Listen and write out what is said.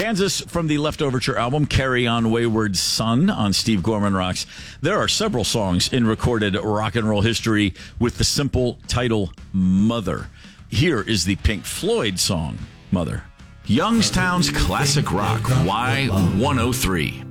Kansas from the Leftoverture album, Carry On Wayward Son on Steve Gorman Rocks. There are several songs in recorded rock and roll history with the simple title, Mother. Here is the Pink Floyd song, Mother. Youngstown's classic rock, Y103.